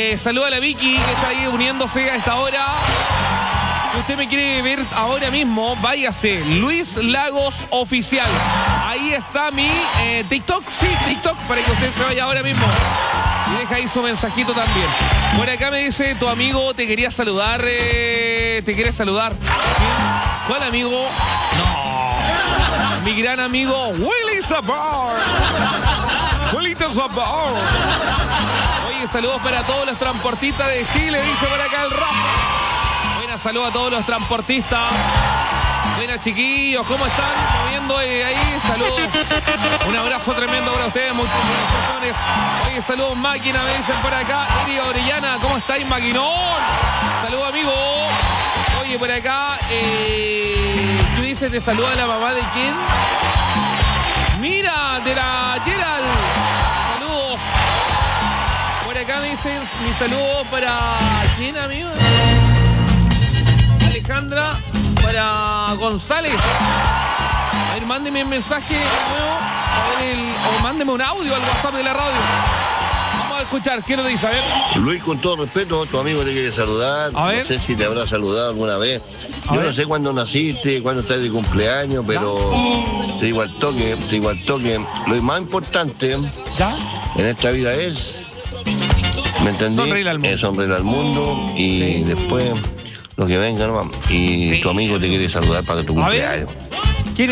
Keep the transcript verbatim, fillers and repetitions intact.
Eh, saluda a la Vicky que está ahí uniéndose a esta hora. Si usted me quiere ver ahora mismo, váyase, Luis Lagos Oficial. Ahí está mi eh, TikTok, sí, TikTok, para que usted se vaya ahora mismo. Y deja ahí su mensajito también. Por acá me dice, tu amigo te quería saludar, eh, te quiere saludar. ¿Cuál amigo? No. Mi gran amigo, Willy Zabar. Willy Zabar. Oye, saludos para todos los transportistas de Chile, dice por acá el Rafa. Buenas, saludos a todos los transportistas. Buenas, chiquillos, ¿cómo están? Moviendo ahí, ahí, saludos. Un abrazo tremendo para ustedes, muchísimas gracias. Oye, saludos, máquina, me dicen por acá. Eri Orellana, ¿cómo estáis, maquinón? Saludos, amigo. Oye, por acá, eh, tú dices, te saluda la mamá de quién? Mira, de la Gerald. Saludos. Por acá me dicen mi saludo para quién, amigo. Alejandra, para González. A ver, mándeme un mensaje nuevo. A ver, el, o mándeme un audio al WhatsApp de la radio. Vamos a escuchar, ¿qué nos dice? A ver. Luis, con todo respeto, tu amigo te quiere saludar. A ver. No sé si te habrá saludado alguna vez. A Yo ver. no sé cuándo naciste, cuándo estás de cumpleaños, pero te digo al toque, te digo al toque. Lo más importante ¿Ya? en esta vida es, ¿me entendí? Sonreír al mundo. Es sonreír al mundo y Sí. después lo que venga, ¿no? Y Sí. tu amigo te quiere saludar para tu A ver. cumpleaños.